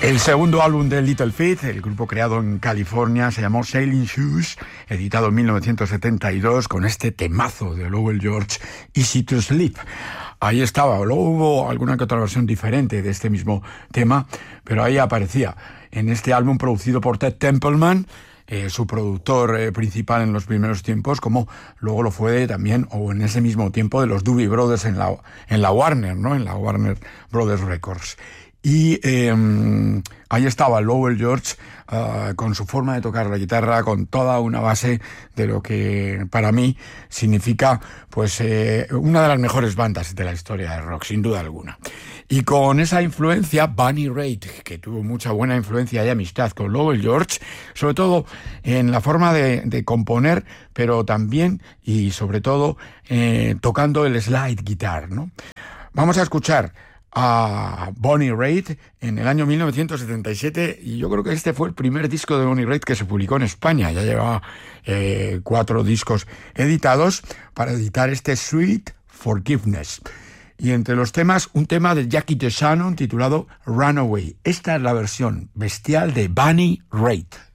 El segundo álbum de Little Feat, el grupo creado en California, se llamó Sailing Shoes, editado en 1972 con este temazo de Lowell George, Easy to Sleep. Ahí estaba, luego hubo alguna que otra versión diferente de este mismo tema, pero ahí aparecía en este álbum producido por Ted Templeman, su productor principal en los primeros tiempos, como luego lo fue también, o en ese mismo tiempo, de los Doobie Brothers en la Warner, ¿no? En la Warner Brothers Records. Y ahí estaba Lowell George con su forma de tocar la guitarra, con toda una base de lo que para mí significa pues una de las mejores bandas de la historia del rock, sin duda alguna. Y con esa influencia, Bonnie Raitt, que tuvo mucha buena influencia y amistad con Lowell George, sobre todo en la forma de componer, pero también y sobre todo tocando el slide guitar, ¿no? Vamos a escuchar a Bonnie Raitt en el año 1977, y yo creo que este fue el primer disco de Bonnie Raitt que se publicó en España. Ya llevaba 4 discos editados para editar este Sweet Forgiveness. Y entre los temas, un tema de Jackie DeShannon titulado Runaway. Esta es la versión bestial de Bonnie Raitt.